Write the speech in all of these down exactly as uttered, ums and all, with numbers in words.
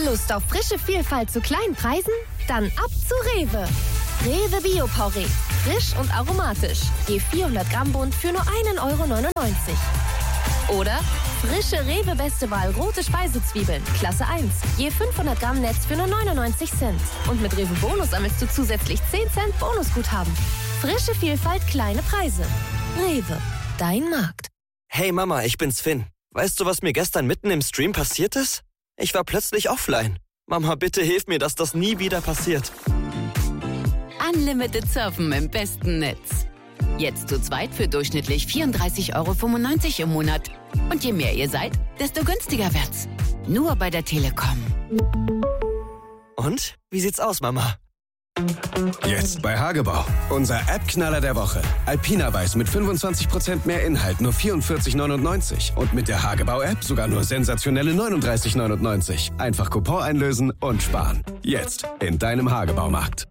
Lust auf frische Vielfalt zu kleinen Preisen? Dann ab zu Rewe. Rewe Bio-Porree. Frisch und aromatisch. Je vierhundert Gramm Bund für nur ein Euro neunundneunzig. Oder frische Rewe Beste Wahl rote Speisezwiebeln, Klasse eins. Je fünfhundert Gramm Netz für nur neunundneunzig Cent. Und mit Rewe Bonus sammelst du zusätzlich zehn Cent Bonusguthaben. Frische Vielfalt, kleine Preise. Rewe, dein Markt. Hey Mama, ich bin's Finn. Weißt du, was mir gestern mitten im Stream passiert ist? Ich war plötzlich offline. Mama, bitte hilf mir, dass das nie wieder passiert. Unlimited Surfen im besten Netz. Jetzt zu zweit für durchschnittlich vierunddreißig Euro fünfundneunzig im Monat. Und je mehr ihr seid, desto günstiger wird's. Nur bei der Telekom. Und? Wie sieht's aus, Mama? Jetzt bei Hagebau. Unser App-Knaller der Woche. Alpina Weiß mit fünfundzwanzig Prozent mehr Inhalt, nur vierundvierzig neunundneunzig. Und mit der Hagebau-App sogar nur sensationelle neununddreißig neunundneunzig. Einfach Coupon einlösen und sparen. Jetzt in deinem Hagebaumarkt.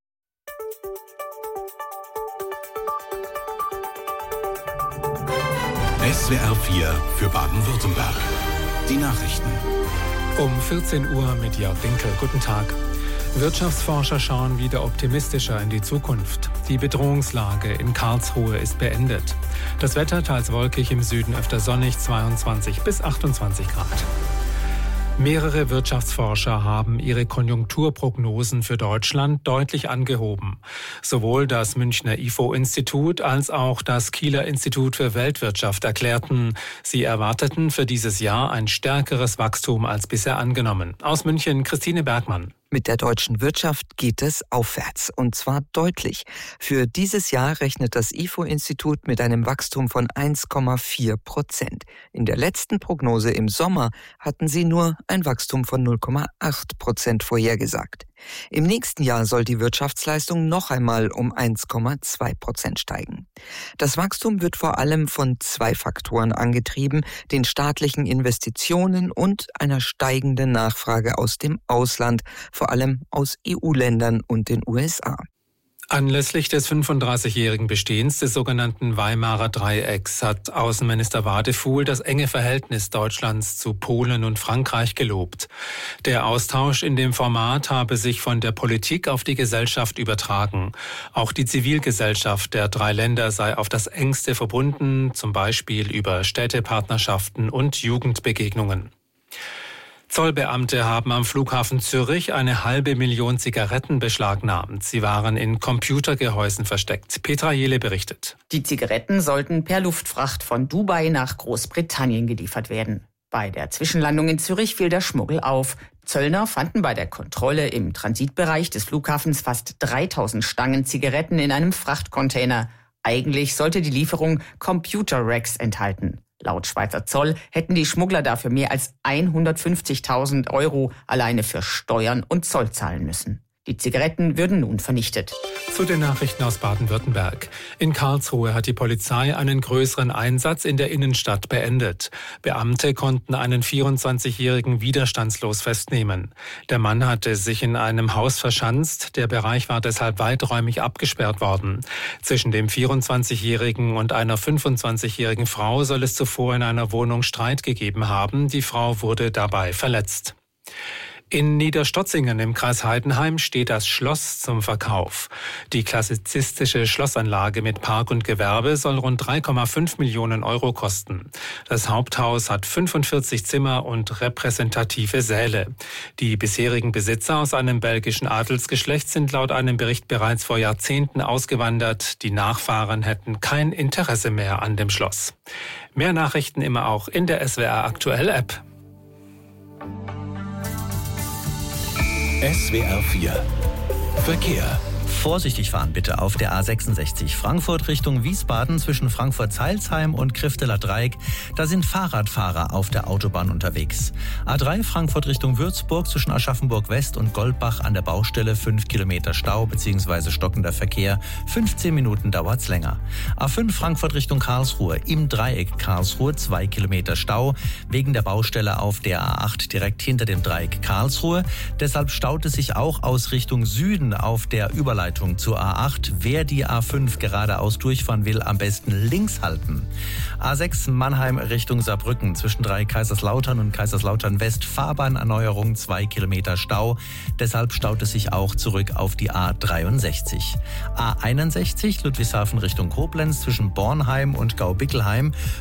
S W R vier für Baden-Württemberg. Die Nachrichten. Um vierzehn Uhr mit Jörg Dinkel. Guten Tag. Wirtschaftsforscher schauen wieder optimistischer in die Zukunft. Die Bedrohungslage in Karlsruhe ist beendet. Das Wetter teils wolkig, im Süden öfter sonnig, zweiundzwanzig bis achtundzwanzig Grad. Mehrere Wirtschaftsforscher haben ihre Konjunkturprognosen für Deutschland deutlich angehoben. Sowohl das Münchner I F O-Institut als auch das Kieler Institut für Weltwirtschaft erklärten, sie erwarteten für dieses Jahr ein stärkeres Wachstum als bisher angenommen. Aus München Christine Bergmann. Mit der deutschen Wirtschaft geht es aufwärts, und zwar deutlich. Für dieses Jahr rechnet das I F O-Institut mit einem Wachstum von eins Komma vier Prozent. In der letzten Prognose im Sommer hatten sie nur ein Wachstum von null Komma acht Prozent vorhergesagt. Im nächsten Jahr soll die Wirtschaftsleistung noch einmal um eins Komma zwei Prozent steigen. Das Wachstum wird vor allem von zwei Faktoren angetrieben, den staatlichen Investitionen und einer steigenden Nachfrage aus dem Ausland, vor allem aus E U-Ländern und den U S A. Anlässlich des fünfunddreißigjährigen Bestehens des sogenannten Weimarer Dreiecks hat Außenminister Wadefuhl das enge Verhältnis Deutschlands zu Polen und Frankreich gelobt. Der Austausch in dem Format habe sich von der Politik auf die Gesellschaft übertragen. Auch die Zivilgesellschaft der drei Länder sei auf das Engste verbunden, zum Beispiel über Städtepartnerschaften und Jugendbegegnungen. Zollbeamte haben am Flughafen Zürich eine halbe Million Zigaretten beschlagnahmt. Sie waren in Computergehäusen versteckt. Petra Jele berichtet. Die Zigaretten sollten per Luftfracht von Dubai nach Großbritannien geliefert werden. Bei der Zwischenlandung in Zürich fiel der Schmuggel auf. Zöllner fanden bei der Kontrolle im Transitbereich des Flughafens fast dreitausend Stangen Zigaretten in einem Frachtcontainer. Eigentlich sollte die Lieferung Computer-Racks enthalten. Laut Schweizer Zoll hätten die Schmuggler dafür mehr als hundertfünfzigtausend Euro alleine für Steuern und Zoll zahlen müssen. Die Zigaretten würden nun vernichtet. Zu den Nachrichten aus Baden-Württemberg. In Karlsruhe hat die Polizei einen größeren Einsatz in der Innenstadt beendet. Beamte konnten einen vierundzwanzigjährigen widerstandslos festnehmen. Der Mann hatte sich in einem Haus verschanzt. Der Bereich war deshalb weiträumig abgesperrt worden. Zwischen dem vierundzwanzigjährigen und einer fünfundzwanzigjährigen Frau soll es zuvor in einer Wohnung Streit gegeben haben. Die Frau wurde dabei verletzt. In Niederstotzingen im Kreis Heidenheim steht das Schloss zum Verkauf. Die klassizistische Schlossanlage mit Park und Gewerbe soll rund drei Komma fünf Millionen Euro kosten. Das Haupthaus hat fünfundvierzig Zimmer und repräsentative Säle. Die bisherigen Besitzer aus einem belgischen Adelsgeschlecht sind laut einem Bericht bereits vor Jahrzehnten ausgewandert. Die Nachfahren hätten kein Interesse mehr an dem Schloss. Mehr Nachrichten immer auch in der S W R Aktuell App. S W R vier Verkehr. Vorsichtig fahren bitte auf der A sechsundsechzig Frankfurt Richtung Wiesbaden zwischen Frankfurt-Zeilsheim und Krifteler Dreieck. Da sind Fahrradfahrer auf der Autobahn unterwegs. A drei Frankfurt Richtung Würzburg zwischen Aschaffenburg West und Goldbach an der Baustelle fünf Kilometer Stau bzw. stockender Verkehr. fünfzehn Minuten dauert's länger. A fünf Frankfurt Richtung Karlsruhe im Dreieck Karlsruhe zwei Kilometer Stau wegen der Baustelle auf der A acht direkt hinter dem Dreieck Karlsruhe. Deshalb staut es sich auch aus Richtung Süden auf der Überleitung Umleitung zur A acht. Wer die A fünf geradeaus durchfahren will, am besten links halten. A sechs Mannheim Richtung Saarbrücken zwischen drei Kaiserslautern und Kaiserslautern West. Fahrbahnerneuerung, zwei Kilometer Stau. Deshalb staut es sich auch zurück auf die A dreiundsechzig. A einundsechzig Ludwigshafen Richtung Koblenz zwischen Bornheim und Gaubickelheim.